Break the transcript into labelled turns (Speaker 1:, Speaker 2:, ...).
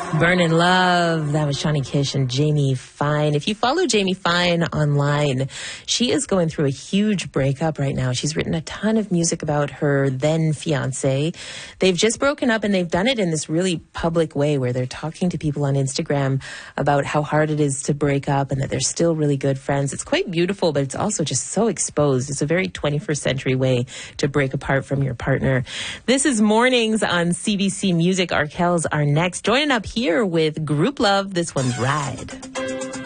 Speaker 1: Burnin' Love. That was Shawnee Kish and Jamie Fine. If you follow Jamie Fine online, she is going through a huge breakup right now. She's written a ton of music about her then fiancé. They've just broken up, and they've done it in this really public way where they're talking to people on Instagram about how hard it is to break up and that they're still really good friends. It's quite beautiful, but it's also just so exposed. It's a very 21st century way to break apart from your partner. This is Mornings on CBC Music. Our Kells are next. Joining up here with Group Love, this one's Ride.